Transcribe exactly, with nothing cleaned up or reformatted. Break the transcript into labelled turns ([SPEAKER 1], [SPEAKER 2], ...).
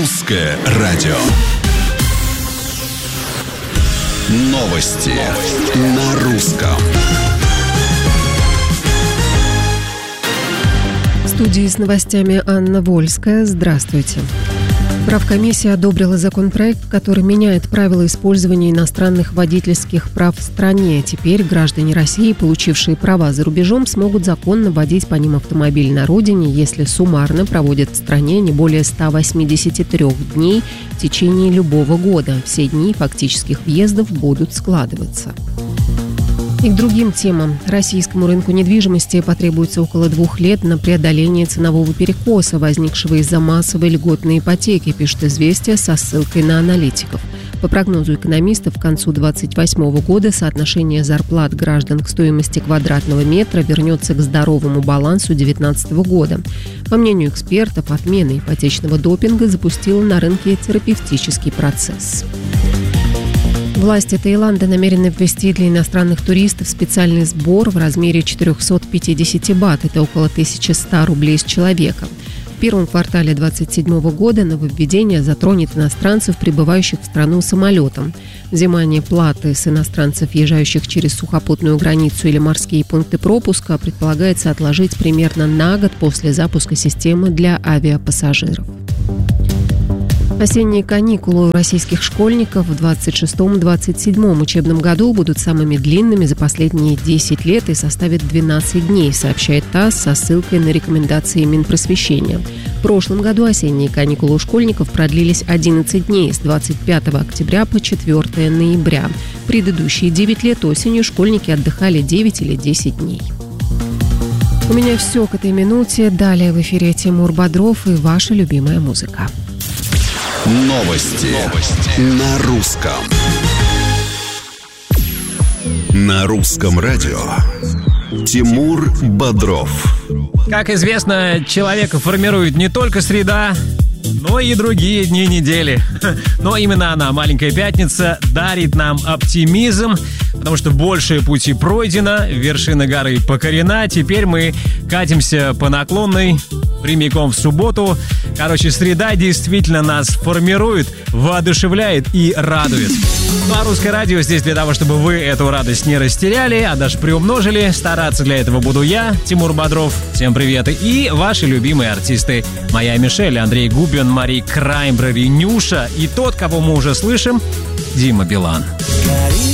[SPEAKER 1] Русское радио. Новости на русском.
[SPEAKER 2] В студии с новостями Анна Вольская. Здравствуйте. Правкомиссия одобрила законопроект, который меняет правила использования иностранных водительских прав в стране. Теперь граждане России, получившие права за рубежом, смогут законно водить по ним автомобиль на родине, если суммарно проводят в стране не более ста восьмидесяти трёх дней в течение любого года. Все дни фактических въездов будут складываться. И к другим темам. Российскому рынку недвижимости потребуется около двух лет на преодоление ценового перекоса, возникшего из-за массовой льготной ипотеки, пишет «Известия» со ссылкой на аналитиков. По прогнозу экономистов, к концу две тысячи двадцать восьмого года соотношение зарплат граждан к стоимости квадратного метра вернется к здоровому балансу две тысячи девятнадцатого года. По мнению экспертов, отмена ипотечного допинга запустила на рынке терапевтический процесс. Власти Таиланда намерены ввести для иностранных туристов специальный сбор в размере четыреста пятьдесят бат, это около тысяча сто рублей с человека. В первом квартале две тысячи двадцать седьмого года нововведение затронет иностранцев, прибывающих в страну самолетом. Взимание платы с иностранцев, въезжающих через сухопутную границу или морские пункты пропуска, предполагается отложить примерно на год после запуска системы для авиапассажиров. Осенние каникулы у российских школьников в двадцать шестом - двадцать седьмом учебном году будут самыми длинными за последние десять лет и составят двенадцать дней, сообщает ТАСС со ссылкой на рекомендации Минпросвещения. В прошлом году осенние каникулы у школьников продлились одиннадцать дней, с двадцать пятого октября по четвёртого ноября. Предыдущие девять лет осенью школьники отдыхали девять или десять дней. У меня все к этой минуте. Далее в эфире Тимур Бодров и ваша любимая музыка.
[SPEAKER 1] Новости, Новости. На русском. На русском радио. Тимур Бодров.
[SPEAKER 3] Как известно, человека формирует не только среда, но и другие дни недели. Но именно она, Маленькая Пятница, дарит нам оптимизм, потому что большее пути пройдено, вершина горы покорена. Теперь мы катимся по наклонной прямиком в субботу. Короче, среда действительно нас формирует, воодушевляет и радует. Ну а Русское радио здесь для того, чтобы вы эту радость не растеряли, а даже приумножили. Стараться для этого буду я, Тимур Бодров. Всем привет. И ваши любимые артисты. Моя Мишель, Андрей Губин, Мари Краймбрери, Нюша и тот, кого мы уже слышим, Дима Билан.